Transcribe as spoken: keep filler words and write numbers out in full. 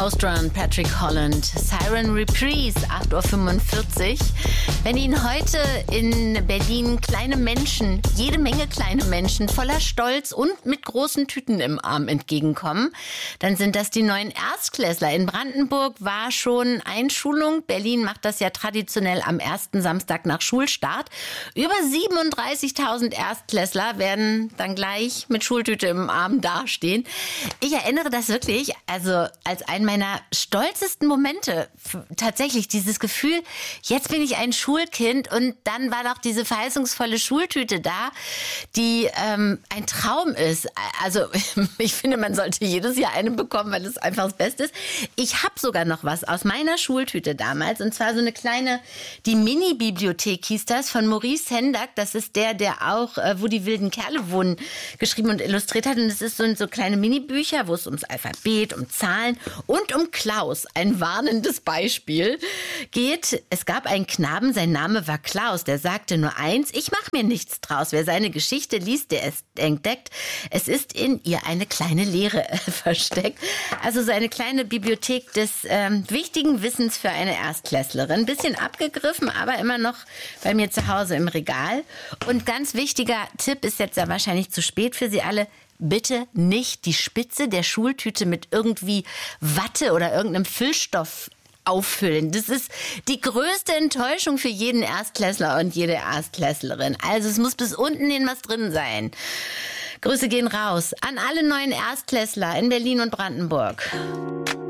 Ostra und Patrick Holland. Siren Reprise, acht Uhr fünfundvierzig. Wenn Ihnen heute in Berlin kleine Menschen, jede Menge kleine Menschen voller Stolz und mit großen Tüten im Arm entgegenkommen, dann sind das die neuen Erstklässler. In Brandenburg war schon Einschulung. Berlin macht das ja traditionell am ersten Samstag nach Schulstart. Über siebenunddreißigtausend Erstklässler werden dann gleich mit Schultüte im Arm dastehen. Ich erinnere das wirklich, also als einen meiner stolzesten Momente, tatsächlich dieses Gefühl, jetzt bin ich ein Schulkind, und dann war doch diese verheißungsvolle Schultüte da, die ähm, ein Traum ist. Also ich finde, man sollte jedes Jahr eine bekommen, weil es einfach das Beste ist. Ich habe sogar noch was aus meiner Schultüte damals, und zwar so eine kleine, die Mini-Bibliothek hieß das, von Maurice Sendak. Das ist der, der auch äh, Wo die wilden Kerle wohnen geschrieben und illustriert hat. Und es ist so, so kleine Mini-Bücher, wo es ums Alphabet, um Zahlen und um Klaus, ein warnendes Beispiel, geht. Es gab einen Knaben, sein Name war Klaus, der sagte nur eins: Ich mache mir nichts draus. Wer seine Geschichte liest, der es entdeckt, es ist in ihr eine kleine Lehre versteckt. Also so eine kleine Bibliothek des ähm, wichtigen Wissens für eine Erstklässlerin. Bisschen abgegriffen, aber immer noch bei mir zu Hause im Regal. Und ganz wichtiger Tipp, ist jetzt ja wahrscheinlich zu spät für Sie alle: Bitte nicht die Spitze der Schultüte mit irgendwie Watte oder irgendeinem Füllstoff auffüllen. Das ist die größte Enttäuschung für jeden Erstklässler und jede Erstklässlerin. Also es muss bis unten hin was drin sein. Grüße gehen raus an alle neuen Erstklässler in Berlin und Brandenburg.